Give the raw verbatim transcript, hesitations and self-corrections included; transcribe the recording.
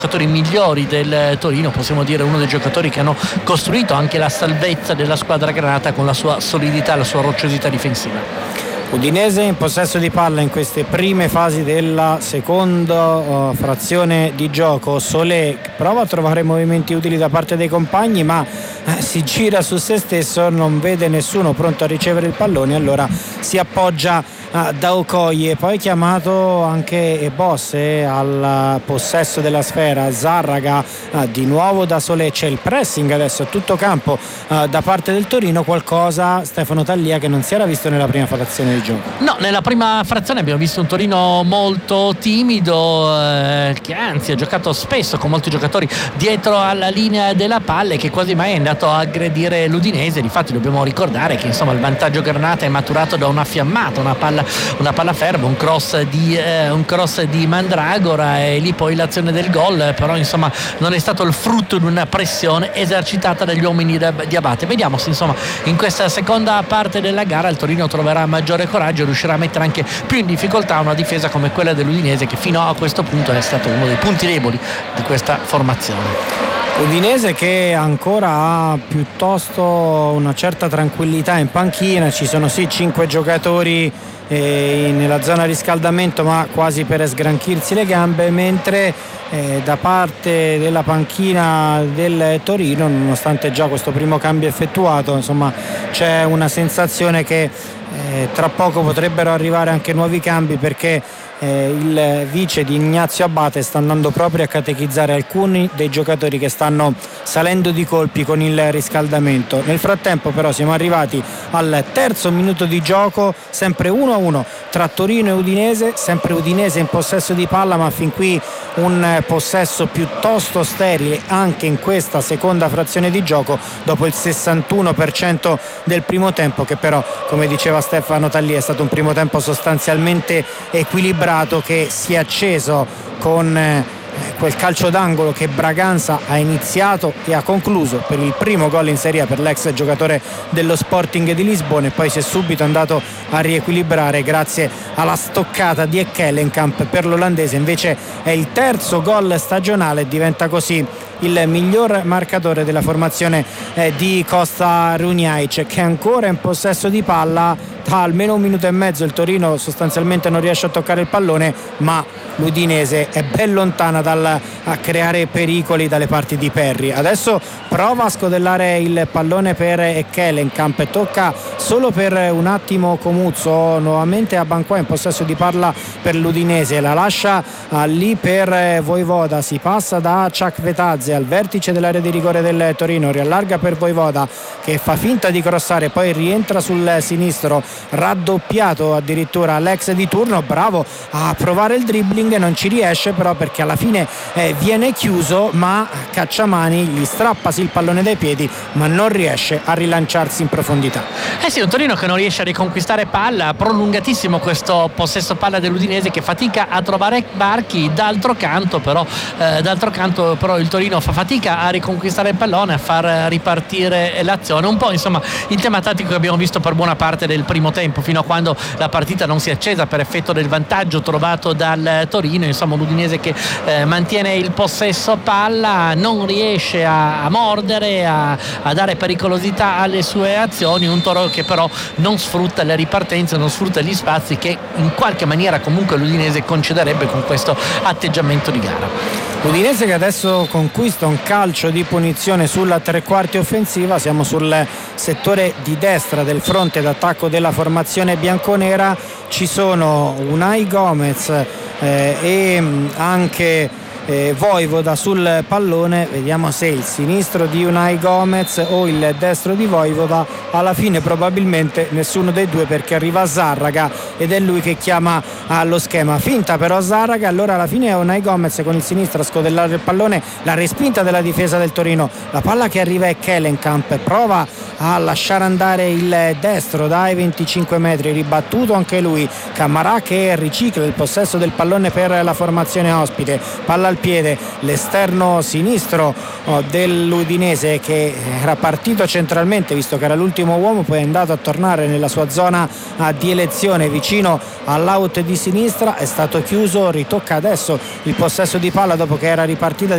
giocatori migliori del Torino, possiamo dire uno dei giocatori che hanno costruito anche la salvezza della squadra granata con la sua solidità, la sua rocciosità difensiva. Udinese in possesso di palla in queste prime fasi della seconda uh, frazione di gioco. Solé prova a trovare movimenti utili da parte dei compagni, ma eh, si gira su se stesso, non vede nessuno pronto a ricevere il pallone, allora si appoggia uh, da Okoye. Poi chiamato anche Bosse al possesso della sfera. Zarraga uh, di nuovo da Solé, c'è il pressing adesso a tutto campo uh, da parte del Torino, qualcosa Stefano Taglia che non si era visto nella prima frazione di gioco. No, nella prima frazione abbiamo visto un Torino molto timido, eh, che anzi ha giocato spesso con molti giocatori dietro alla linea della palla e che quasi mai è andato a aggredire l'Udinese. Difatti dobbiamo ricordare che insomma il vantaggio granata è maturato da una fiammata, una palla, una palla ferma, un cross di, eh, un cross di Mandragora, e lì poi l'azione del gol però insomma non è stato il frutto di una pressione esercitata dagli uomini di Abate. Vediamo se insomma in questa seconda parte della gara il Torino troverà maggiore coraggio, riuscirà a mettere anche più in difficoltà una difesa come quella dell'Udinese, che fino a questo punto è stato uno dei punti deboli di questa formazione. Udinese che ancora ha piuttosto una certa tranquillità in panchina, ci sono sì cinque giocatori eh, nella zona riscaldamento, ma quasi per sgranchirsi le gambe, mentre eh, da parte della panchina del Torino, nonostante già questo primo cambio effettuato, insomma c'è una sensazione che eh, tra poco potrebbero arrivare anche nuovi cambi, perché Eh, il vice di Ignazio Abate sta andando proprio a catechizzare alcuni dei giocatori che stanno salendo di colpi con il riscaldamento. Nel frattempo però siamo arrivati al terzo minuto di gioco, sempre uno a uno tra Torino e Udinese, sempre Udinese in possesso di palla, ma fin qui un possesso piuttosto sterile anche in questa seconda frazione di gioco, dopo il sessantuno per cento del primo tempo, che però, come diceva Stefano Taglia, è stato un primo tempo sostanzialmente equilibrato, che si è acceso con eh, quel calcio d'angolo che Braganza ha iniziato e ha concluso per il primo gol in Serie A per l'ex giocatore dello Sporting di Lisbona, e poi si è subito andato a riequilibrare grazie alla stoccata di Ekkelenkamp per l'olandese. Invece è il terzo gol stagionale e diventa così il miglior marcatore della formazione eh, di Costa Runjaic, che è ancora in possesso di palla. Da almeno un minuto e mezzo il Torino sostanzialmente non riesce a toccare il pallone, ma l'Udinese è ben lontana dal a creare pericoli dalle parti di Perri. Adesso prova a scodellare il pallone per Ekkelenkamp, tocca solo per un attimo Comuzzo, nuovamente a Banquà in possesso di palla per l'Udinese, la lascia uh, lì per eh, Voivoda, si passa da Ciakvetadze al vertice dell'area di rigore del Torino, riallarga per Voivoda che fa finta di crossare, poi rientra sul sinistro, raddoppiato addirittura l'ex di turno, bravo a provare il dribbling, non ci riesce però perché alla fine eh, viene chiuso, ma Cacciamani gli strappasi il pallone dai piedi ma non riesce a rilanciarsi in profondità. Eh sì, un Torino che non riesce a riconquistare palla, prolungatissimo questo possesso palla dell'Udinese che fatica a trovare varchi, d'altro canto però eh, d'altro canto però il Torino fa fatica a riconquistare il pallone, a far ripartire l'azione, un po' insomma il tema tattico che abbiamo visto per buona parte del primo tempo, fino a quando la partita non si è accesa per effetto del vantaggio trovato dal Torino. Insomma l'Udinese che eh, mantiene il possesso palla, non riesce a, a mordere, a, a dare pericolosità alle sue azioni, un Toro che però non sfrutta le ripartenze, non sfrutta gli spazi che in qualche maniera comunque l'Udinese concederebbe con questo atteggiamento di gara. Udinese che adesso conquista un calcio di punizione sulla tre quarti offensiva, siamo sul settore di destra del fronte d'attacco della formazione bianconera, ci sono Unai Gomez eh, e anche eh, Voivoda sul pallone. Vediamo se il sinistro di Unai Gomez o il destro di Voivoda, alla fine probabilmente nessuno dei due, perché arriva Zarraga ed è lui che chiama allo schema, finta però Zarraga, allora alla fine è Unai Gomez con il sinistro a scodellare il pallone, la respinta della difesa del Torino, la palla che arriva è Ekkelenkamp, prova a lasciare andare il destro dai venticinque metri, ribattuto anche lui, Camarà che ricicla il possesso del pallone per la formazione ospite, palla al piede, l'esterno sinistro oh, dell'Udinese che era partito centralmente visto che era l'ultimo uomo, poi è andato a tornare nella sua zona ah, di elezione vicino all'out di sinistra, è stato chiuso, ritocca adesso il possesso di palla dopo che era ripartita